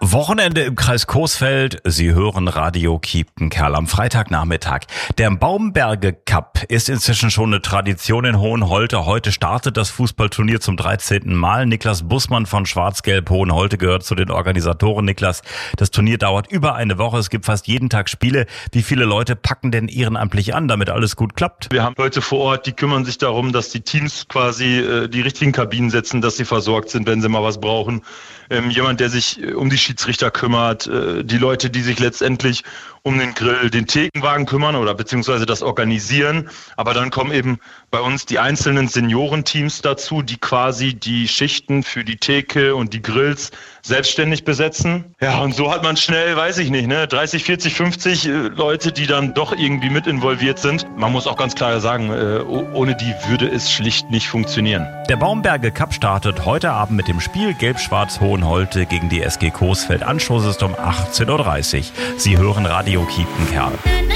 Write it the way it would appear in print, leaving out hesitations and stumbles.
Wochenende im Kreis Coesfeld. Sie hören Radio Kiepenkerl am Freitagnachmittag. Der Baumberge Cup ist inzwischen schon eine Tradition in Hohenholte. Heute startet das Fußballturnier zum 13. Mal. Niklas Bussmann von Schwarz-Gelb Hohenholte gehört zu den Organisatoren. Niklas, das Turnier dauert über eine Woche. Es gibt fast jeden Tag Spiele. Wie viele Leute packen denn ehrenamtlich an, damit alles gut klappt? Wir haben Leute vor Ort, die kümmern sich darum, dass die Teams quasi die richtigen Kabinen setzen, dass sie versorgt sind, wenn sie mal was brauchen. Jemand, der sich um die Schiedsrichter kümmert, die Leute, die sich letztendlich um den Grill, den Thekenwagen kümmern oder beziehungsweise das organisieren. Aber dann kommen eben bei uns die einzelnen Seniorenteams dazu, die quasi die Schichten für die Theke und die Grills selbstständig besetzen. Ja, und so hat man schnell, 30, 40, 50 Leute, die dann doch irgendwie mit involviert sind. Man muss auch ganz klar sagen, ohne die würde es schlicht nicht funktionieren. Der Baumberge Cup startet heute Abend mit dem Spiel Gelb-Schwarz Hohenholte gegen die SG Coesfeld. Anstoß ist um 18:30 Uhr. Sie hören Radio Kiepenkerl.